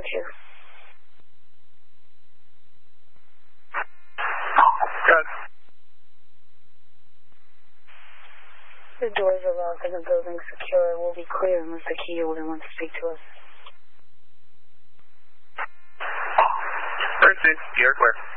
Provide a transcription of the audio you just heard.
2. Good. The doors are locked and the building secure. We'll be clear unless the key holder wants to speak to us. 13, you're clear.